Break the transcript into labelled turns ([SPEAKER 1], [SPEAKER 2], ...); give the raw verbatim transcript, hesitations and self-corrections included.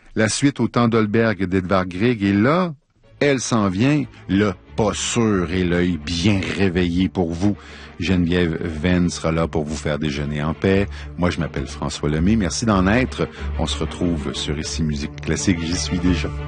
[SPEAKER 1] la suite au temps d'Holberg d'Edvard Grieg. Et là, elle s'en vient, le pas sûr et l'œil bien réveillé pour vous. Geneviève Venn sera là pour vous faire déjeuner en paix. Moi, je m'appelle François Lemay. Merci d'en être. On se retrouve sur Ici Musique Classique. J'y suis déjà.